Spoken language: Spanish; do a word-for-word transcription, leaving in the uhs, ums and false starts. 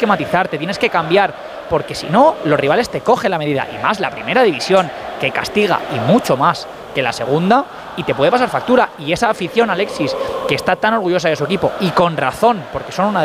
que matizar, te tienes que cambiar, porque si no, los rivales te cogen la medida, y más la primera división, que castiga y mucho más que la segunda, y te puede pasar factura. Y esa afición, Alexis, que está tan orgullosa de su equipo, y con razón, porque son una